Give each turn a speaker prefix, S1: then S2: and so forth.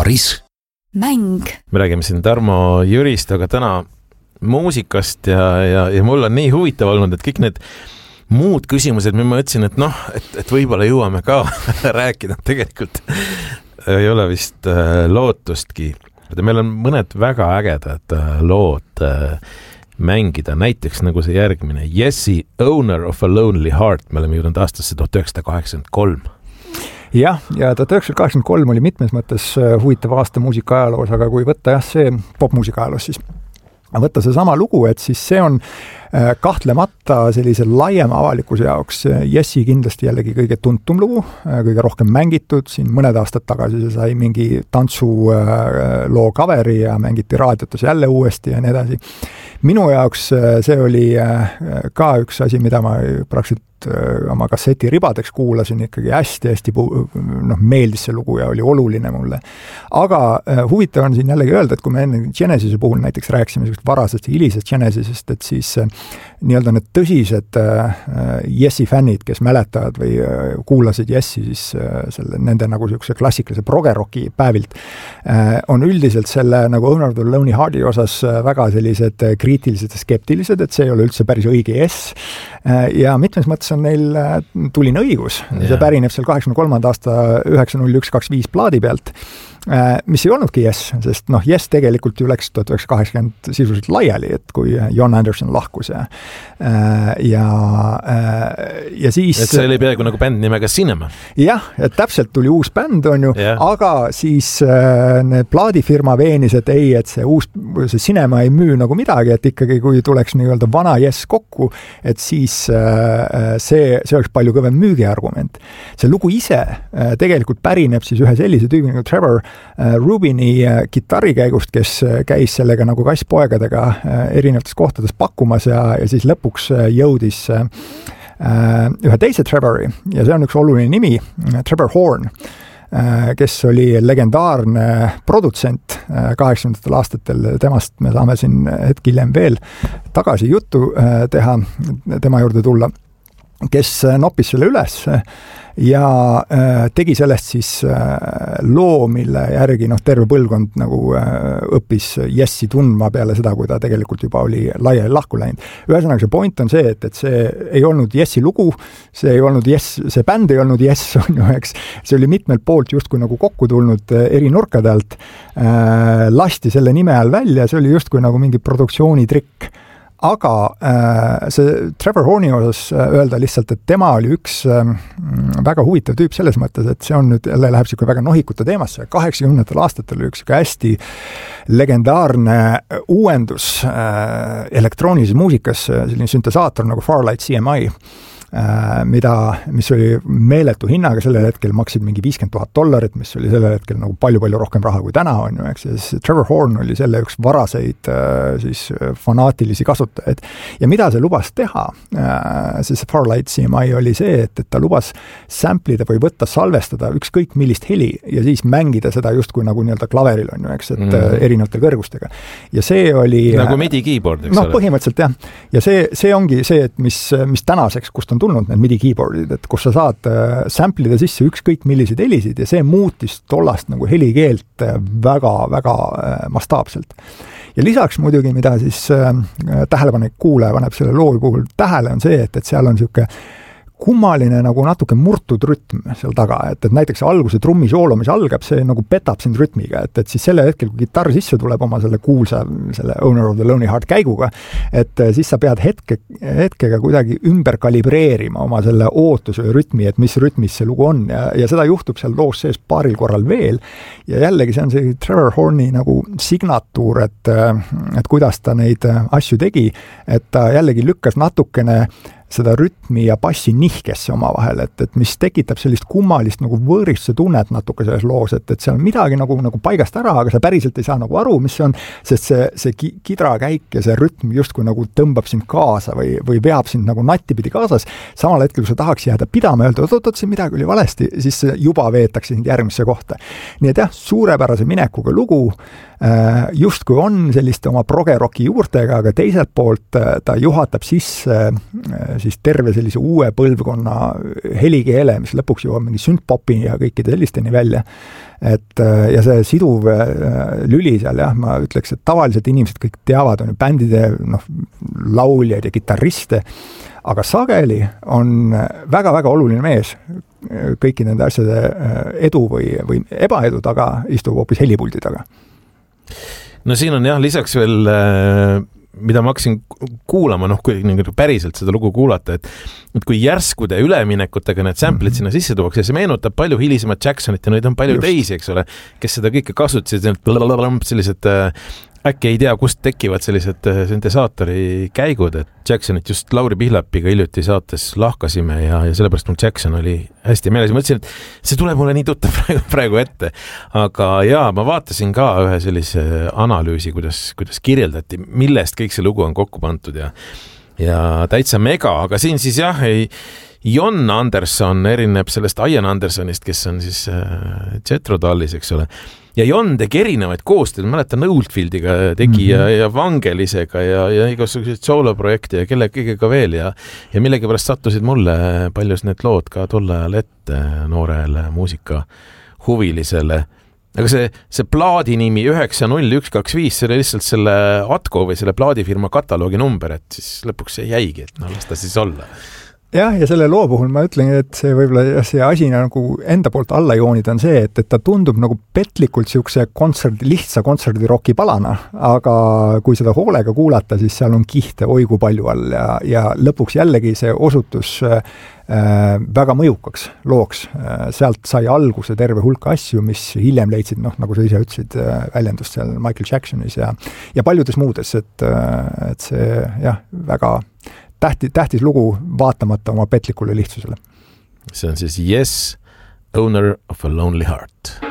S1: Pariis.
S2: Mäng.
S3: Me räägime siin Tarmo Jürist, aga täna muusikast ja mul on nii huvitav olnud, et kõik need muud küsimused, ma mõtlesin, et võib-olla jõuame ka rääkida, tegelikult ei ole vist lootustki. Meil on mõned väga ägedad lood mängida, näiteks nagu see järgmine Jesse, Owner of a Lonely Heart, me oleme jõudnud aastasse 1983.
S4: Jah, ja 1983 oli mitmes mõttes huvitav aasta muusika ajaloos, aga kui võtta see popmuusika ajaloos siis, võtta see sama lugu, et siis see on kahtlemata sellise laiema avalikkuse jaoks Jessi kindlasti jällegi kõige tuntum lugu, kõige rohkem mängitud, siin mõned aastad tagasi see sai mingi tantsuloo coveri ja mängiti raadiotes jälle uuesti ja nii edasi. Minu jaoks see oli ka üks asi, mida ma praktiliselt oma kasseti ribadeks kuulasin, ikkagi hästi meeldis see lugu ja oli oluline mulle. Aga huvitav on siin jällegi öelda, et kui me enne Genesise puhul näiteks rääkisime varasest ja hilisest Genesisest, et siis nii-öelda need tõsised Jessi fännid, kes mäletavad või kuulasid Jessi siis nende nagu niisuguse klassikalise progeroki päevilt, on üldiselt selle nagu Owner of the Lonely Hearti osas väga sellised kriitilised ja skeptilised, et see ei ole üldse päris õige Jess. Ja mitmes mõttes on neil tuline õigus. See pärineb seal 83. aasta 90125 plaadi pealt, mis ei olnudki Jess, sest Jess tegelikult ju läks 1980 sisuliselt laiali, et kui John Anderson lahkus ja siis... Et
S3: see oli peaaegu nagu bänd nimega Cinema.
S4: Jah, et täpselt tuli uus bänd, on ju, aga siis need plaadifirma veenis, et ei, et see Cinema ei müü nagu midagi, et ikkagi kui tuleks nii-öelda vana Jess kokku, et siis see oleks palju kõvem müügiargument. See lugu ise tegelikult pärineb siis ühe sellise tüübi nagu Trevor Rubini kitarrikäigust, kes käis sellega nagu kasspoegadega erinevates kohtades pakkumas ja siis lõpuks jõudis ühe teise Trevori ja see on üks oluline nimi, Trevor Horn, kes oli legendaarne produtsent 80. aastatel, temast me saame siin hetk hiljem veel tagasi juttu teha, tema juurde tulla, kes noppis selle üles ja tegi sellest siis loo, mille järgi terve põlvkond nagu õppis Jessi tundma peale seda, kui ta tegelikult juba oli laiali lahku läinud. Ühesõnaga see point on see, et see ei olnud Jessi lugu, see ei olnud Jess, see bänd ei olnud Jess, on ju, eks. See oli mitmelt poolt justkui nagu kokku tulnud eri nurkade alt, lasti selle nime all välja, see oli justkui nagu mingi produktsioonitrikk. Aga see Trevor Horni osas öelda lihtsalt, et tema oli üks väga huvitav tüüp selles mõttes, et see on nüüd jälle läheb siuke väga nohikuta teemasse. 80. aastatel oli üks hästi legendaarne uuendus elektroonilises muusikas, selline süntesaator nagu Farlight CMI, mis oli meeletu hinnaga, sellel hetkel maksid mingi $50,000, mis oli sellel hetkel nagu palju-palju rohkem raha kui täna on ju, eks. Trevor Horn oli selle üks varaseid siis fanaatilisi kasutajaid. Ja mida see lubas teha, siis Farlight CMI oli see, et ta lubas samplida või võtta salvestada ükskõik millist heli ja siis mängida seda justkui nagu nii-öelda klaveril on ju, eks, et erinevatel kõrgustega. Ja see oli... Nagu
S3: MIDI keyboard, eks ole?
S4: Põhimõtteliselt jah. Ja see ongi see, et mis tänaseks, kust on tulnud need MIDI keyboardid, et kus sa saad samplida sisse ükskõik milliseid helisid ja see muutis tollast nagu helikeelt väga-väga mastaapselt. Ja lisaks muidugi, mida siis tähelepanek kuulaja paneb selle loo puhul tähele, on see, et seal on siuke kummaline nagu natuke murtud rütm seal taga, et näiteks alguse trummi soolo, mis algab, see nagu petab sind rütmiga, et siis selle hetkel, kui gitarr sisse tuleb oma selle kuulsa, selle Owner of the Lonely Heart käiguga, et siis sa pead hetkega kuidagi ümber kalibreerima oma selle ootuse või rütmi, et mis rütmis see lugu on ja seda juhtub seal loos sees paaril korral veel ja jällegi see on see Trevor Horni nagu signatuur, et kuidas ta neid asju tegi, et ta jällegi lükkas natukene seda rütmi ja bassi nihkesse oma vahel, et mis tekitab sellist kummalist nagu võõristuse tunnet natuke selles loos, et seal on midagi nagu paigast ära, aga sa päriselt ei saa nagu aru, mis see on, sest see kidrakäik ja see rütm justkui nagu tõmbab sind kaasa või veab sind nagu nattipidi kaasas, samal hetkel, kui sa tahaks jääda pidama ja öelda, oot, siin midagi oli valesti, siis juba veetakse sind järgmisse kohta. Nii et jah, suurepärase minekuga lugu, justkui on selliste oma progeroki juurtega, aga teiselt poolt ta juhatab sisse siis terve sellise uue põlvkonna helikeele, mis lõpuks jõuab mingi synthpopi ja kõikide sellisteni välja. Et ja see siduv lüli seal, jah, ma ütleks, et tavaliselt inimesed kõik teavad, on ju bändide lauljaid ja kitarriste, aga sageli on väga-väga oluline mees kõiki nende asjade edu või ebaedu taga istub hoopis helipuldi taga.
S3: No siin on jah, lisaks veel, mida ma hakkasin kuulama, kui päriselt seda lugu kuulata, et kui järskude üleminekutega need sample'id sinna sisse tuuakse, see meenutab palju hilisemat Jacksonit ja neid on palju teisi, eks ole, kes seda kõike kasutasid, sellised äkki ei tea, kust tekivad sellised süntesaatori käigud, et Jacksonit just Lauri Pihlapiga hiljuti saates lahkasime ja sellepärast mul Jackson oli hästi meeles. Ma mõtlesin, et see tuleb mulle nii tuttav praegu ette. Aga jaa, ma vaatasin ka ühe sellise analüüsi, kuidas kirjeldati, millest kõik see lugu on kokku pandud ja täitsa mega, aga siin siis jah, Jon Anderson erineb sellest Ian Andersonist, kes on siis Jethro Tullis, eks ole. Ja Jon tegi erinevaid koostööd, mäletan Oldfieldiga tegi ja Vangelisega ja igasuguseid sooloprojekte ja kõigega veel ja millegipärast sattusid mulle paljus need lood ka tol ajal ette noorele muusika huvilisele. Aga see plaadi nimi 90125, see oli lihtsalt selle Atko või selle plaadifirma kataloogi number, et siis lõpuks see jäigi, et las ta siis olla.
S4: Jah, ja selle loo puhul ma ütlen, et see võib-olla see asi nagu enda poolt alla joonida on see, et ta tundub nagu petlikult siukse lihtsa kontserdiroki palana, aga kui seda hoolega kuulata, siis seal on kihte oigu palju all ja lõpuks jällegi see osutus väga mõjukaks looks. Sealt sai alguse terve hulka asju, mis hiljem leidsid, nagu sa ise ütlesid, väljendust seal Michael Jacksonis ja paljudes muudes, et see jah, väga tähtis lugu vaatamata oma petlikule lihtsusele.
S3: See on siis Yes, Owner of a Lonely Heart.